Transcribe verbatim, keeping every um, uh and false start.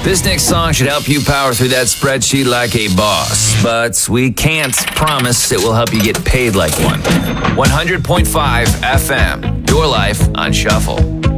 This next song should help you power through that spreadsheet like a boss, but we can't promise it will help you get paid like one. one hundred point five F M, your life on shuffle.